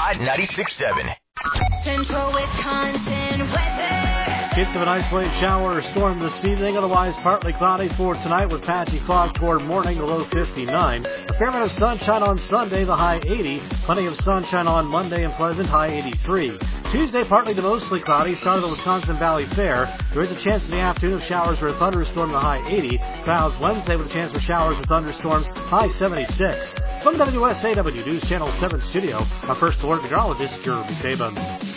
Hot 96.7. Central Wisconsin weather. Chance of an isolated shower or storm this evening, otherwise partly cloudy for tonight with patchy fog toward morning, the low 59. A fair amount of sunshine on Sunday, the high 80. Plenty of sunshine on Monday and pleasant, high 83. Tuesday, partly to mostly cloudy, start of the Wisconsin Valley Fair. There is a chance in the afternoon of showers or a thunderstorm, the high 80. Clouds Wednesday with a chance for showers or thunderstorms, high 76. From WSAW News Channel 7 studio, our first alert meteorologist, Jeremy Saban.